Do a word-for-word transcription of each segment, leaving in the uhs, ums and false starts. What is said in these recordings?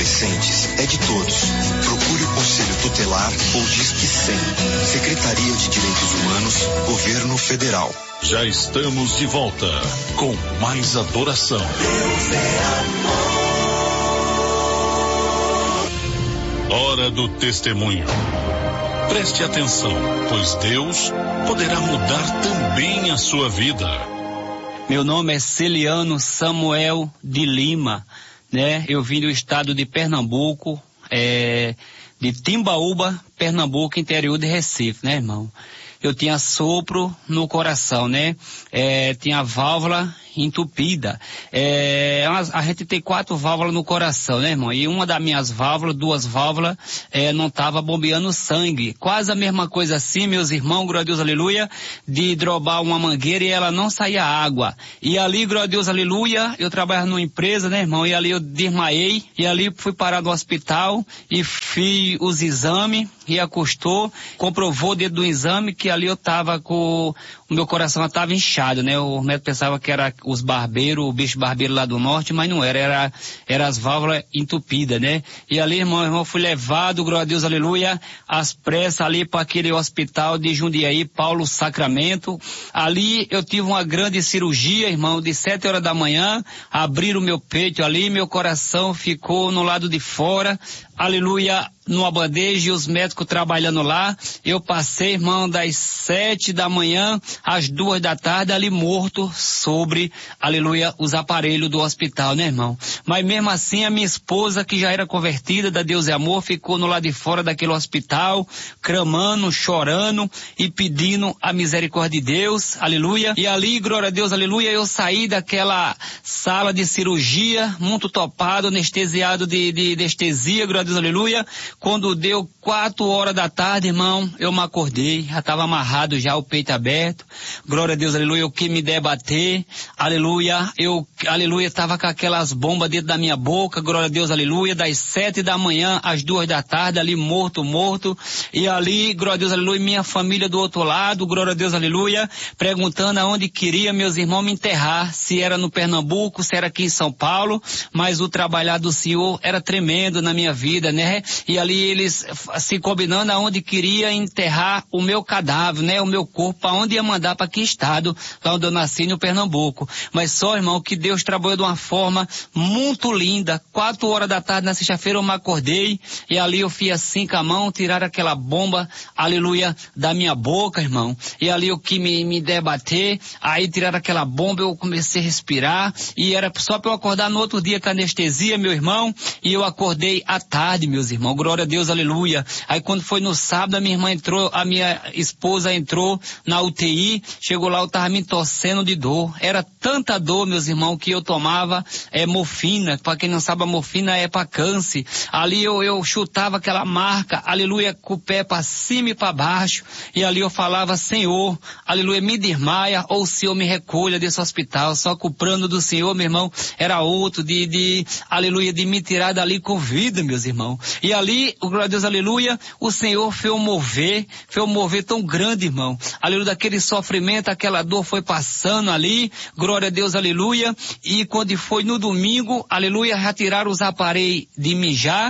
adolescentes é de todos. Procure o Conselho Tutelar ou Disque cem. Secretaria de Direitos Humanos, Governo Federal. Já estamos de volta com mais adoração. Deus é amor. Hora do testemunho. Preste atenção, pois Deus poderá mudar também a sua vida. Meu nome é Celiano Samuel de Lima, né? Eu vim do estado de Pernambuco, é, de Timbaúba, Pernambuco, interior de Recife, né, irmão? Eu tinha sopro no coração, né? É, tinha válvula entupida. É, a gente tem quatro válvulas no coração, né, irmão? E uma das minhas válvulas, duas válvulas, é, não estava bombeando sangue. Quase a mesma coisa assim, meus irmãos, glória a Deus, aleluia, de drobar uma mangueira e ela não saía água. E ali, glória a Deus, aleluia, eu trabalhava numa empresa, né, irmão? E ali eu desmaiei, e ali fui parar no hospital e fiz os exames, e acostou, comprovou dentro do exame que ali eu tava com, o meu coração estava inchado, né? O médico pensava que era os barbeiros, o bicho barbeiro lá do norte, mas não era, era, era as válvulas entupidas, né? E ali, irmão, irmão, fui levado, glória a Deus, aleluia, às pressas ali para aquele hospital de Jundiaí, Paulo Sacramento. Ali eu tive uma grande cirurgia, irmão, de sete horas da manhã, abriram o meu peito ali, meu coração ficou no lado de fora, aleluia, numa bandeja e os médicos trabalhando lá. Eu passei, irmão, das sete da manhã às duas da tarde ali morto sobre, aleluia, os aparelhos do hospital, né, irmão? Mas mesmo assim a minha esposa, que já era convertida da Deus é Amor, ficou no lado de fora daquele hospital, clamando, chorando e pedindo a misericórdia de Deus, aleluia. E ali, glória a Deus, aleluia, eu saí daquela sala de cirurgia, muito topado, anestesiado de, de anestesia, glória a Deus, aleluia. Quando deu quatro horas da tarde, irmão, eu me acordei, já estava amarrado já, o peito aberto, glória a Deus, aleluia, eu que me debater, aleluia, eu, aleluia, estava com aquelas bombas dentro da minha boca, glória a Deus, aleluia, das sete da manhã às duas da tarde, ali morto, morto, e ali, glória a Deus, aleluia, minha família do outro lado, glória a Deus, aleluia, perguntando aonde queria meus irmãos me enterrar, se era no Pernambuco, se era aqui em São Paulo, mas o trabalhar do Senhor era tremendo na minha vida, né? E ali eles se combinando aonde queria enterrar o meu cadáver, né? O meu corpo, aonde ia mandar, para que estado, lá onde eu nasci, no Pernambuco. Mas só, irmão, que Deus trabalhou de uma forma muito linda. Quatro horas da tarde, na sexta-feira, eu me acordei e ali eu fiz assim com a mão, tiraram aquela bomba, aleluia, da minha boca, irmão. E ali eu que me, me debater, aí tiraram aquela bomba, eu comecei a respirar e era só para eu acordar no outro dia com anestesia, meu irmão, e eu acordei à tarde, meus irmãos. Glória a Deus, aleluia. Aí quando foi no sábado, a minha irmã entrou, a minha esposa entrou na U T I, chegou lá, eu tava me torcendo de dor. Era tanta dor, meus irmãos, que eu tomava é, morfina. Para quem não sabe, a morfina é para câncer. Ali eu, eu chutava aquela marca, aleluia, com o pé para cima e para baixo. E ali eu falava, Senhor, aleluia, me desmaia ou o Senhor me recolha desse hospital. Só que o plano do Senhor, meu irmão, era outro, de, de aleluia, de me tirar dali com vida, meus irmãos. E ali, o glória a Deus, aleluia, o Senhor fez um mover, fez um mover tão grande, irmão. Aleluia, daquele sofrimento, aquela dor foi passando ali, glória a Deus, aleluia. E quando foi no domingo, aleluia, já tiraram os aparelhos de mijar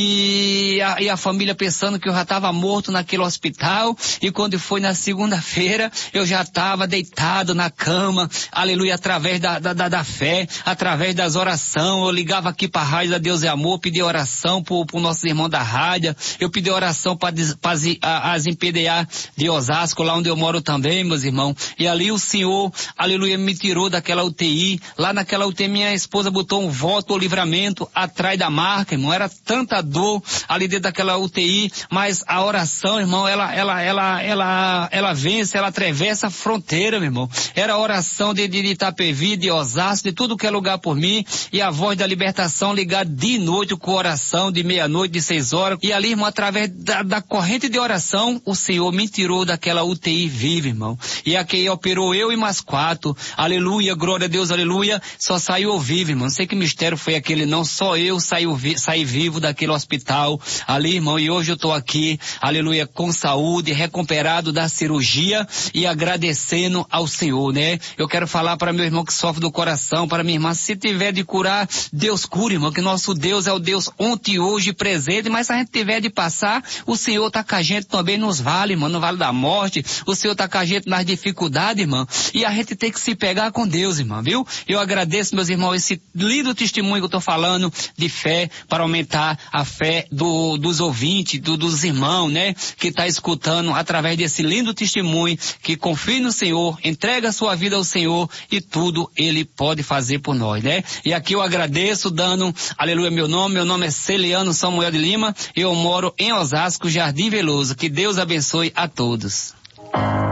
e a, e a família pensando que eu já estava morto naquele hospital. E quando foi na segunda-feira, eu já estava deitado na cama, aleluia, através da, da, da, da fé, através das orações. Eu ligava aqui para a rádio da Deus é Amor, pedi oração pro, pro nosso irmão da rádio, eu pedi oração para as M P D A de Osasco, lá onde eu moro também, meus irmãos, e ali o Senhor, aleluia, me tirou daquela U T I, lá naquela U T I minha esposa botou um voto ou livramento atrás da marca, irmão, era tanta dor ali dentro daquela U T I, mas a oração, irmão, ela, ela, ela, ela, ela vence, ela atravessa a fronteira, meu irmão, era a oração de, de Itapevi, de Osasco, de tudo que é lugar por mim, e a voz da libertação ligada de noite com oração, de meia-noite, de seis horas, e ali, irmão, através através da, da corrente de oração, o Senhor me tirou daquela U T I viva, irmão. E aqui operou eu e mais quatro. Aleluia, glória a Deus, aleluia. Só saiu vivo, irmão. Não sei que mistério foi aquele, não. Só eu saí, vi, saí vivo daquele hospital ali, irmão. E hoje eu tô aqui, aleluia, com saúde, recuperado da cirurgia e agradecendo ao Senhor, né? Eu quero falar para meu irmão que sofre do coração, para minha irmã, se tiver de curar, Deus cura, irmão, que nosso Deus é o Deus ontem, hoje, presente, mas se a gente tiver de passar, o Senhor tá com a gente também nos vale, irmão, no vale da morte, o Senhor tá com a gente nas dificuldades, irmão, e a gente tem que se pegar com Deus, irmão, viu? Eu agradeço, meus irmãos, esse lindo testemunho que eu tô falando de fé, para aumentar a fé do, dos ouvintes, do, dos irmãos, né, que tá escutando através desse lindo testemunho, que confie no Senhor, entrega a sua vida ao Senhor e tudo Ele pode fazer por nós, né? E aqui eu agradeço, dando, aleluia, meu nome, meu nome é Celiano Samuel de Lima, eu moro em Osasco, Jardim Veloso, que Deus abençoe a todos.